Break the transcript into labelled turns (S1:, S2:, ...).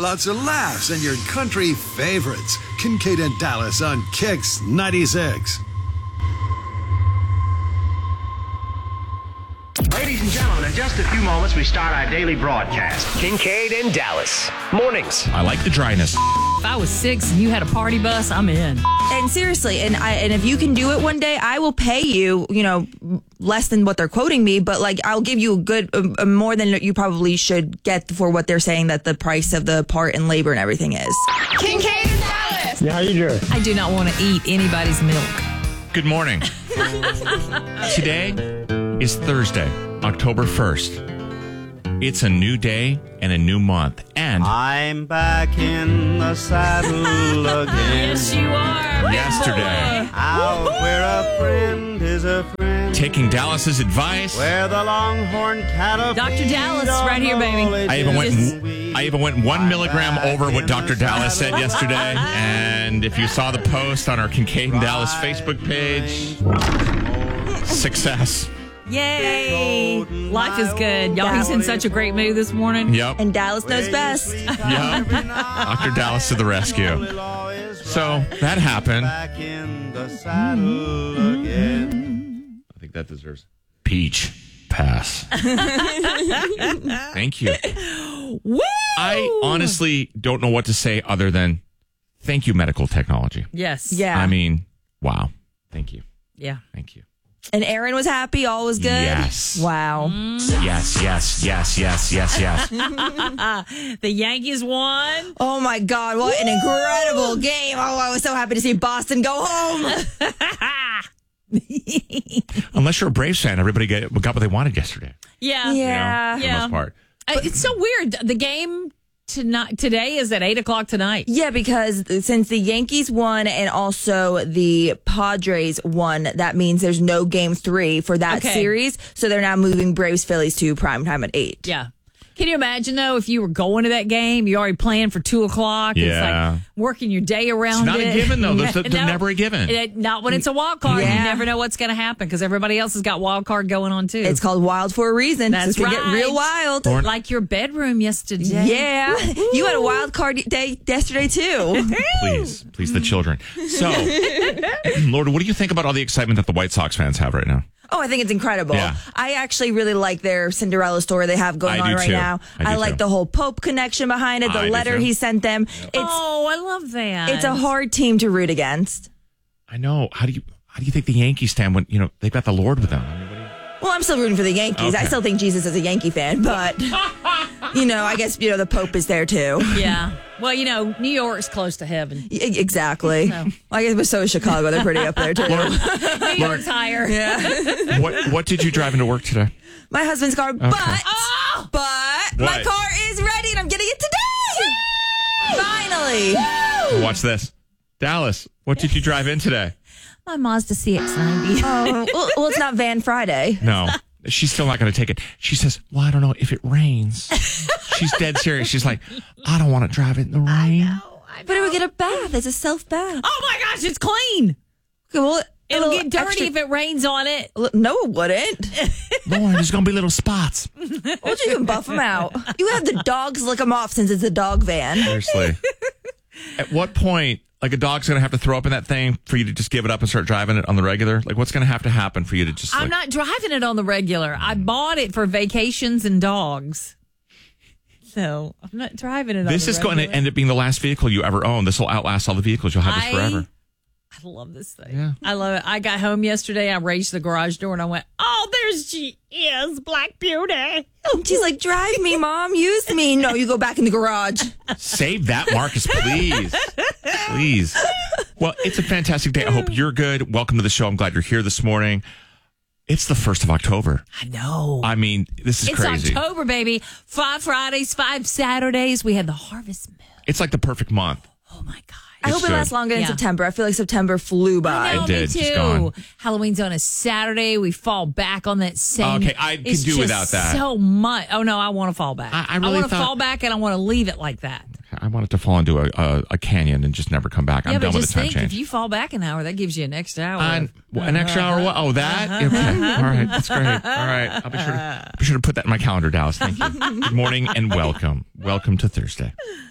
S1: Lots of laughs and your country favorites. Kincaid and Dallas on Kix 96.
S2: Ladies and gentlemen, in just a few moments, we start our daily broadcast.
S3: Kincaid and Dallas. Mornings.
S4: I like the dryness.
S5: If I was 6 and you had a party bus, I'm in.
S6: And seriously, and if you can do it one day, I will pay you, less than what they're quoting me, but I'll give you a good, more than you probably should get for what they're saying that the price of the part and labor and everything is.
S7: Kincaid and Dallas.
S8: Yeah, how you doing?
S5: I do not want to eat anybody's milk.
S4: Good morning. Today is Thursday, October 1st. It's a new day and a new month. And
S9: I'm back in the saddle again.
S5: Yes, you are.
S4: yesterday,
S9: Out where a friend is a friend.
S4: taking Dallas's advice,
S9: Where the longhorn cattle.
S5: Dr. Dallas, right here, baby.
S4: I even went 1 milligram over what Dr. Dallas said yesterday. And if you saw the post on our Kincaid and Dallas Facebook page, success.
S5: Yay. Life is good. Y'all, he's in such a great mood this morning.
S4: Yep.
S6: And Dallas knows best.
S4: Yep. Dr. Dallas to the rescue. So that happened.
S9: Back in the saddle again.
S4: I think that deserves peach pass. Thank you.
S5: Woo!
S4: I honestly don't know what to say other than thank you, medical technology.
S5: Yes.
S6: Yeah.
S4: I mean, wow. Thank you.
S5: Yeah.
S4: Thank you.
S6: And Aaron was happy. All was good.
S4: Yes.
S6: Wow.
S4: Yes.
S5: The Yankees won.
S6: Oh, my God. What an incredible game. Oh, I was so happy to see Boston go home.
S4: Unless you're a Braves fan, everybody got what they wanted yesterday.
S5: Yeah.
S6: Yeah.
S4: For the most part.
S5: It's so weird. The game today is at 8 o'clock tonight.
S6: Yeah, because since the Yankees won and also the Padres won, that means there's no game 3 for that series. So they're now moving Braves Phillies to primetime at 8.
S5: Yeah. Can you imagine, though, if you were going to that game, you already planned for 2 o'clock?
S4: Yeah.
S5: It's like working your day around
S4: It's not a given, though. They're never a given.
S5: Not when it's a wild card.
S6: Yeah.
S5: You never know what's going to happen because everybody else has got wild card going on, too.
S6: It's called wild for a reason.
S5: That's
S6: It's going to
S5: right.
S6: get real wild.
S5: Like your bedroom yesterday.
S6: Yeah. You had a wild card day yesterday, too.
S4: Please, the children. So, Lord, what do you think about all the excitement that the White Sox fans have right now?
S6: Oh, I think it's incredible.
S4: Yeah.
S6: I actually really like their Cinderella story they have going
S4: I
S6: on
S4: do
S6: right
S4: too.
S6: now.
S4: I do
S6: like
S4: too.
S6: the whole Pope connection behind it, the
S4: I do
S6: letter
S4: too.
S6: he sent them.
S5: I love that.
S6: It's a hard team to root against.
S4: I know. How do you think the Yankees stand when they've got the Lord with them? I mean,
S6: Well, I'm still rooting for the Yankees.
S4: Okay.
S6: I still think Jesus is a Yankee fan, but I guess the Pope is there too.
S5: Yeah. Well, New York's close to heaven.
S6: Exactly.
S5: So.
S6: I guess so is Chicago. They're pretty up there too.
S5: New York's higher.
S6: Yeah.
S4: what did you drive into work today?
S6: My husband's car, but my
S4: What?
S6: car is ready and I'm getting it today. Finally.
S4: Watch this. Dallas, what did you drive in today?
S5: My Mazda CX-90.
S6: Well, it's not Van Friday.
S4: No. She's still not going to take it. She says, well, I don't know if it rains. She's dead serious. She's like, I don't want to drive it in the rain.
S5: I know.
S6: But it would get a bath. It's a self bath.
S5: Oh, my gosh, it's clean.
S6: Okay, well,
S5: It'll
S6: a
S5: get
S6: little
S5: dirty if it rains on it.
S6: No, it wouldn't.
S4: Lauren, there's going to be little spots.
S6: Why don't you even buff them out? You have the dogs lick them off since it's a dog van.
S4: Seriously. At what point, a dog's going to have to throw up in that thing for you to just give it up and start driving it on the regular? What's going to have to happen for you to just...
S5: I'm not driving it on the regular. I bought it for vacations and dogs. So I'm not driving it on
S4: This
S5: the
S4: is going to
S5: regular.
S4: end up being the last vehicle you ever own. This will outlast all the vehicles. You'll have this forever.
S5: I love this thing.
S4: Yeah.
S5: I love it. I got home yesterday. I raised the garage door and I went, oh, there she is, Black Beauty.
S6: She's like, drive me, Mom. Use me. No, you go back in the garage.
S4: Save that, Marcus, please. Please. Well, it's a fantastic day. I hope you're good. Welcome to the show. I'm glad you're here this morning. It's the 1st of October.
S5: I know.
S4: I mean, this is
S5: It's
S4: crazy.
S5: October, baby. 5 Fridays, 5 Saturdays. We had the harvest moon.
S4: It's like the perfect month.
S5: Oh, my God.
S6: I hope it
S4: good.
S6: lasts longer in
S5: Yeah.
S6: September. I feel like September flew by.
S5: I know,
S4: It did.
S5: me
S4: It's
S5: too.
S4: gone.
S5: Halloween's on a Saturday. We fall back on that same.
S4: Okay, I could
S5: it's
S4: do
S5: just
S4: without that.
S5: So much. Oh no, I want to fall back.
S4: I really
S5: want to
S4: thought-
S5: fall back, and I want to leave it like that.
S4: I want it to fall into a canyon and just never come back. I'm
S5: Yeah,
S4: done
S5: but
S4: with
S5: just
S4: the time
S5: think,
S4: change.
S5: if you fall back an hour, that gives you an extra hour.
S4: An extra hour? What? Oh, that? Okay. All right. That's great. All right. I'll be sure to put that in my calendar, Dallas. Thank you. Good morning and welcome. Welcome to Thursday.